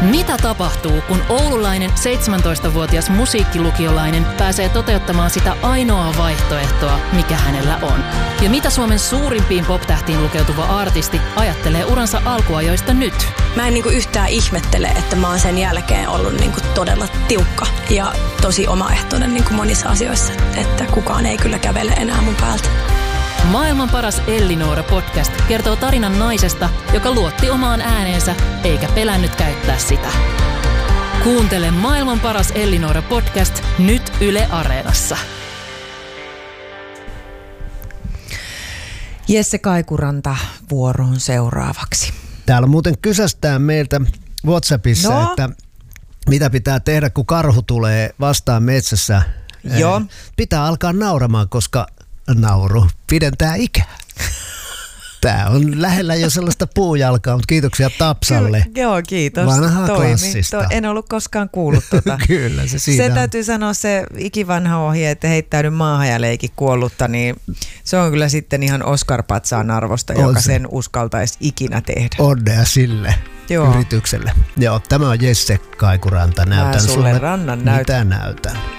Mitä tapahtuu, kun oululainen 17-vuotias musiikkilukiolainen pääsee toteuttamaan sitä ainoaa vaihtoehtoa, mikä hänellä on? Ja mitä Suomen suurimpiin pop-tähtiin lukeutuva artisti ajattelee uransa alkuajoista nyt? Mä en yhtään ihmettele, että mä oon sen jälkeen ollut todella tiukka ja tosi omaehtoinen monissa asioissa, että kukaan ei kyllä kävele enää mun päältä. Maailman paras Ellinora podcast kertoo tarinan naisesta, joka luotti omaan ääneensä eikä pelännyt käyttää sitä. Kuuntele Maailman paras Ellinora podcast nyt Yle Areenassa. Jesse Kaikuranta vuoroon seuraavaksi. Täällä muuten kysästään meiltä WhatsAppissa, että mitä pitää tehdä, kun karhu tulee vastaan metsässä. Joo. Pitää alkaa nauramaan, koska nauru pidentää ikää. Tää on lähellä jo sellaista puujalkaa, mutta kiitoksia Tapsalle. Joo, kiitos. Vanhaa klassista. En ollut koskaan kuullut tota. Kyllä, se siitä Se täytyy sanoa se ikivanha ohje, että heittäydy maahan ja leiki kuollutta, niin se on kyllä sitten ihan Oscar-patsaan arvosta, joka sen uskaltaisi ikinä tehdä. Onnea sille yritykselle. Joo, tämä on Jesse Kaikuranta. Näytän sulle rannan näytän. Mitä näytän.